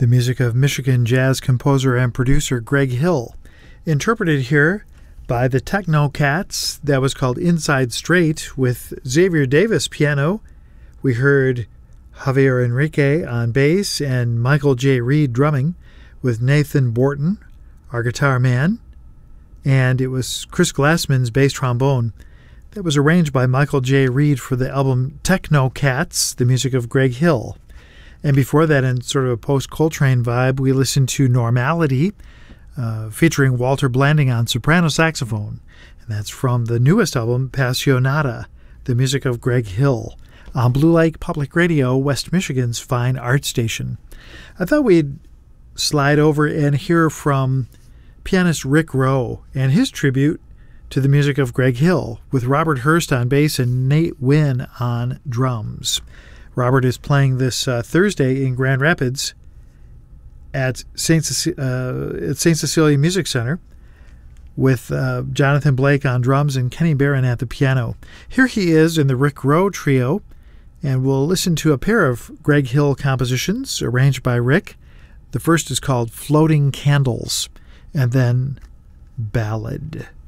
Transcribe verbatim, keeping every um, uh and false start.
the music of Michigan jazz composer and producer Greg Hill, interpreted here by the Techno Cats. That was called Inside Straight with Xavier Davis piano. We heard Javier Enrique on bass and Michael J. Reed drumming with Nathan Borton, our guitar man. And it was Chris Glassman's bass trombone. That was arranged by Michael J. Reed for the album Techno Cats, the music of Greg Hill. And before that, in sort of a post-Coltrane vibe, we listened to Normality, uh, featuring Walter Blanding on soprano saxophone. And that's from the newest album, Passionata, the music of Greg Hill, on Blue Lake Public Radio, West Michigan's fine art station. I thought we'd slide over and hear from pianist Rick Rowe and his tribute to the music of Greg Hill, with Robert Hurst on bass and Nate Wynn on drums. Robert is playing this uh, Thursday in Grand Rapids at Saint Cec- uh, at Saint Cecilia Music Center with uh, Jonathan Blake on drums and Kenny Barron at the piano. Here he is in the Rick Rowe Trio, and we'll listen to a pair of Greg Hill compositions arranged by Rick. The first is called Floating Candles, and then Ballad.